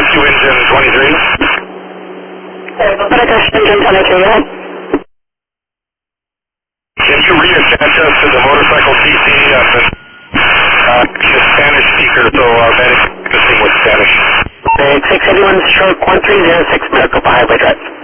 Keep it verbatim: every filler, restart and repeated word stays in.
Rescue engine twenty-three. British engine twenty-three, go ahead. Can you reattach us to the motorcycle T C? I've been uh, the Spanish speaker, so our medic is with Spanish. Okay, six eighty-one stroke one three zero six Maricopa Highway Drive.